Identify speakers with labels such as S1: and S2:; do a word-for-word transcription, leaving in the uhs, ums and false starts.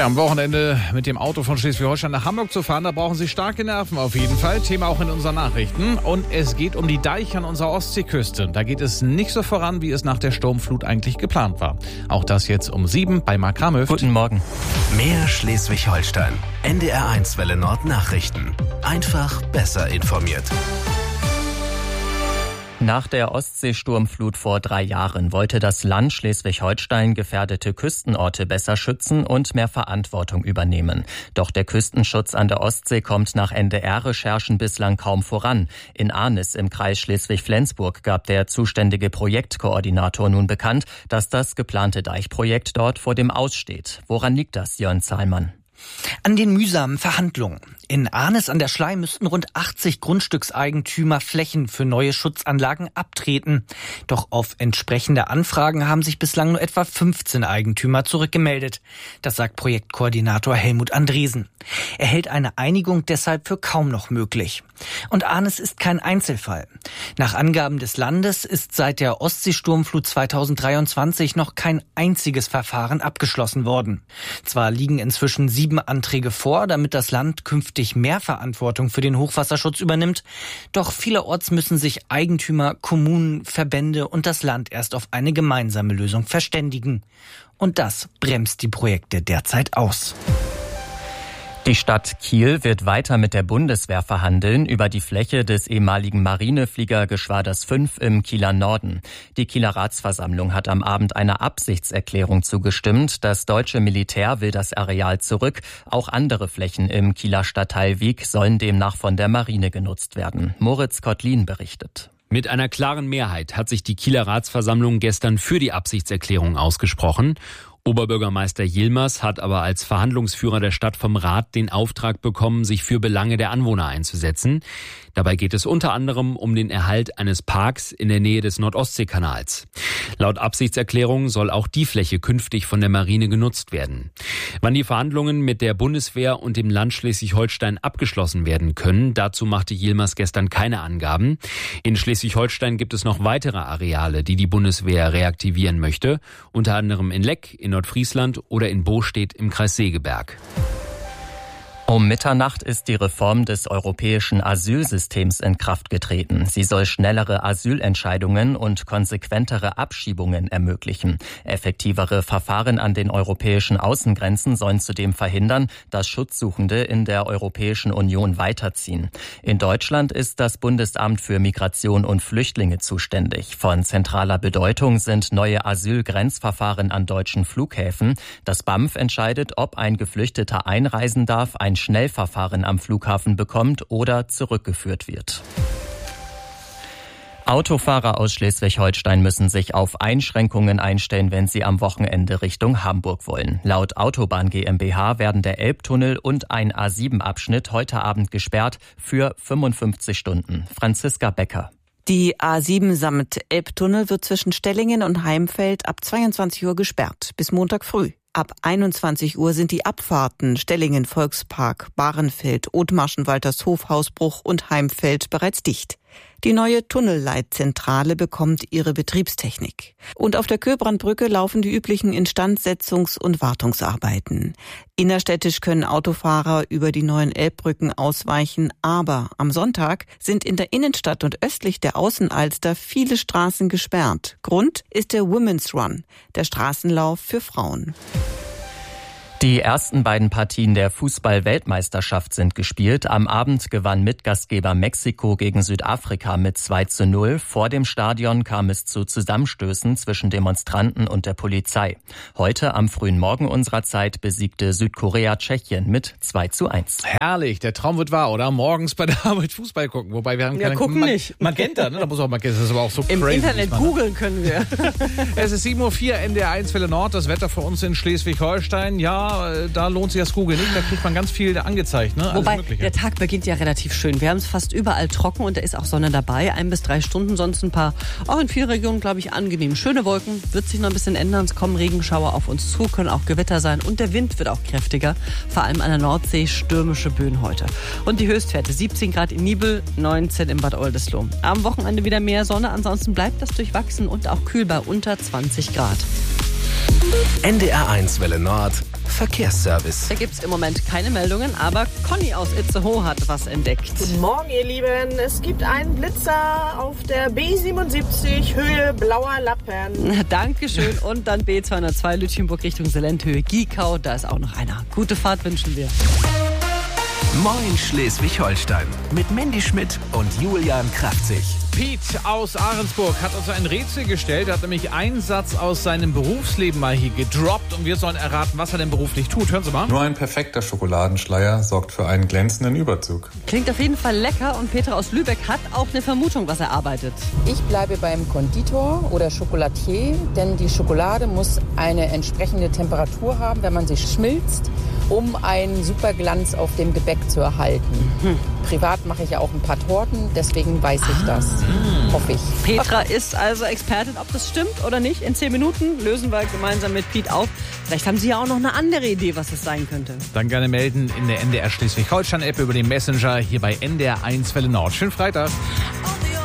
S1: Ja, am Wochenende mit dem Auto von Schleswig-Holstein nach Hamburg zu fahren, da brauchen Sie starke Nerven auf jeden Fall. Thema auch in unseren Nachrichten. Und es geht um die Deiche an unserer Ostseeküste. Da geht es nicht so voran, wie es nach der Sturmflut eigentlich geplant war. Auch das jetzt um sieben bei Mark Ramöw.
S2: Guten Morgen.
S3: Mehr Schleswig-Holstein. N D R eins Welle Nord Nachrichten. Einfach besser informiert.
S2: Nach der Ostseesturmflut vor drei Jahren wollte das Land Schleswig-Holstein gefährdete Küstenorte besser schützen und mehr Verantwortung übernehmen. Doch der Küstenschutz an der Ostsee kommt nach N D R-Recherchen bislang kaum voran. In Arnis im Kreis Schleswig-Flensburg gab der zuständige Projektkoordinator nun bekannt, dass das geplante Deichprojekt dort vor dem Aus steht. Woran liegt das, Jörn Zahlmann?
S4: An den mühsamen Verhandlungen. In Arnis an der Schlei müssten rund achtzig Grundstückseigentümer Flächen für neue Schutzanlagen abtreten. Doch auf entsprechende Anfragen haben sich bislang nur etwa fünfzehn Eigentümer zurückgemeldet. Das sagt Projektkoordinator Helmut Andresen. Er hält eine Einigung deshalb für kaum noch möglich. Und Arnis ist kein Einzelfall. Nach Angaben des Landes ist seit der Ostseesturmflut zweitausenddreiundzwanzig noch kein einziges Verfahren abgeschlossen worden. Zwar liegen inzwischen sieben Anträge vor, damit das Land künftig mehr Verantwortung für den Hochwasserschutz übernimmt. Doch vielerorts müssen sich Eigentümer, Kommunen, Verbände und das Land erst auf eine gemeinsame Lösung verständigen. Und das bremst die Projekte derzeit aus.
S2: Die Stadt Kiel wird weiter mit der Bundeswehr verhandeln über die Fläche des ehemaligen Marinefliegergeschwaders fünf im Kieler Norden. Die Kieler Ratsversammlung hat am Abend einer Absichtserklärung zugestimmt. Das deutsche Militär will das Areal zurück. Auch andere Flächen im Kieler Stadtteil Wiek sollen demnach von der Marine genutzt werden. Moritz Kottlin berichtet.
S5: Mit einer klaren Mehrheit hat sich die Kieler Ratsversammlung gestern für die Absichtserklärung ausgesprochen. Oberbürgermeister Yilmaz hat aber als Verhandlungsführer der Stadt vom Rat den Auftrag bekommen, sich für Belange der Anwohner einzusetzen. Dabei geht es unter anderem um den Erhalt eines Parks in der Nähe des Nordostseekanals. Laut Absichtserklärung soll auch die Fläche künftig von der Marine genutzt werden. Wann die Verhandlungen mit der Bundeswehr und dem Land Schleswig-Holstein abgeschlossen werden können, dazu machte Yilmaz gestern keine Angaben. In Schleswig-Holstein gibt es noch weitere Areale, die die Bundeswehr reaktivieren möchte, unter anderem in Leck, in Nordfriesland oder in Bostedt im Kreis Segeberg.
S2: Um Mitternacht ist die Reform des europäischen Asylsystems in Kraft getreten. Sie soll schnellere Asylentscheidungen und konsequentere Abschiebungen ermöglichen. Effektivere Verfahren an den europäischen Außengrenzen sollen zudem verhindern, dass Schutzsuchende in der Europäischen Union weiterziehen. In Deutschland ist das Bundesamt für Migration und Flüchtlinge zuständig. Von zentraler Bedeutung sind neue Asylgrenzverfahren an deutschen Flughäfen. Das B A M F entscheidet, ob ein Geflüchteter einreisen darf, ein Schnellverfahren am Flughafen bekommt oder zurückgeführt wird. Autofahrer aus Schleswig-Holstein müssen sich auf Einschränkungen einstellen, wenn sie am Wochenende Richtung Hamburg wollen. Laut Autobahn GmbH werden der Elbtunnel und ein A sieben Abschnitt heute Abend gesperrt für fünfundfünfzig Stunden. Franziska Becker.
S6: Die A sieben samt Elbtunnel wird zwischen Stellingen und Heimfeld ab zweiundzwanzig Uhr gesperrt, bis Montag früh. Ab einundzwanzig Uhr sind die Abfahrten Stellingen Volkspark, Bahrenfeld, Othmarschen Waltershof, Hausbruch und Heimfeld bereits dicht. Die neue Tunnelleitzentrale bekommt ihre Betriebstechnik. Und auf der Köbrandbrücke laufen die üblichen Instandsetzungs- und Wartungsarbeiten. Innerstädtisch können Autofahrer über die neuen Elbbrücken ausweichen, aber am Sonntag sind in der Innenstadt und östlich der Außenalster viele Straßen gesperrt. Grund ist der Women's Run, der Straßenlauf für Frauen.
S2: Die ersten beiden Partien der Fußball-Weltmeisterschaft sind gespielt. Am Abend gewann Mitgastgeber Mexiko gegen Südafrika mit zwei zu null. Vor dem Stadion kam es zu Zusammenstößen zwischen Demonstranten und der Polizei. Heute am frühen Morgen unserer Zeit besiegte Südkorea Tschechien mit zwei zu eins.
S1: Herrlich, der Traum wird wahr, oder? Morgens bei der Arbeit Fußball gucken. Wobei wir haben
S7: ja,
S1: keine
S7: gucken
S1: Ma-
S7: nicht.
S1: Magenta, ne? Da muss auch Magenta, das ist aber auch so
S7: Im
S1: crazy.
S7: Im Internet googeln können wir.
S1: Es ist sieben Uhr vier, N D R eins Welle Nord, das Wetter für uns in Schleswig-Holstein. Ja, da lohnt sich das Google nicht, da kriegt man ganz viel angezeigt. Ne?
S7: Wobei, der Tag beginnt ja relativ schön. Wir haben es fast überall trocken und da ist auch Sonne dabei. Ein bis drei Stunden, sonst ein paar, auch in vielen Regionen, glaube ich, angenehm. Schöne Wolken, wird sich noch ein bisschen ändern. Es kommen Regenschauer auf uns zu, können auch Gewitter sein und der Wind wird auch kräftiger. Vor allem an der Nordsee stürmische Böen heute. Und die Höchstwerte siebzehn Grad in Nibel, neunzehn in Bad Oldesloe. Am Wochenende wieder mehr Sonne, ansonsten bleibt das durchwachsen und auch kühl bei unter zwanzig Grad.
S3: N D R eins Welle Nord Verkehrsservice.
S7: Da gibt es im Moment keine Meldungen, aber Conny aus Itzehoe hat was entdeckt.
S8: Guten Morgen, ihr Lieben. Es gibt einen Blitzer auf der B siebenundsiebzig, Höhe Blauer Lappen.
S7: Dankeschön. Und dann B zweihundertzwei Lütchenburg Richtung Selendhöhe Giekau. Da ist auch noch einer. Gute Fahrt wünschen wir.
S3: Moin Schleswig-Holstein mit Mandy Schmidt und Julian Kraftzig.
S1: Piet aus Ahrensburg hat uns ein Rätsel gestellt. Er hat nämlich einen Satz aus seinem Berufsleben mal hier gedroppt und wir sollen erraten, was er denn beruflich tut. Hören Sie mal.
S9: Nur ein perfekter Schokoladenschleier sorgt für einen glänzenden Überzug.
S7: Klingt auf jeden Fall lecker und Petra aus Lübeck hat auch eine Vermutung, was er arbeitet.
S10: Ich bleibe beim Konditor oder Schokolatier, denn die Schokolade muss eine entsprechende Temperatur haben, wenn man sie schmilzt, um einen Superglanz auf dem Gebäck zu erhalten. Mhm. Privat mache ich ja auch ein paar Torten, deswegen weiß ich das. Mhm. Hoffe ich.
S7: Petra ist also Expertin, ob das stimmt oder nicht. In zehn Minuten lösen wir gemeinsam mit Piet auf. Vielleicht haben Sie ja auch noch eine andere Idee, was es sein könnte.
S1: Dann gerne melden in der N D R Schleswig-Holstein-App über den Messenger hier bei N D R eins Welle Nord. Schönen Freitag.